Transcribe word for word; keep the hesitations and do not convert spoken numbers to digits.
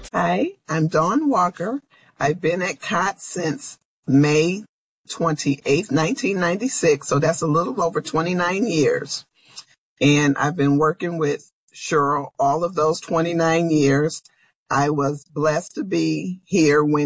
Hi, I'm Dawn Walker. I've been at C O T since May twenty-eighth, nineteen ninety-six, so that's a little over twenty-nine years. And I've been working with Cheryl all of those twenty-nine years. I was blessed to be here when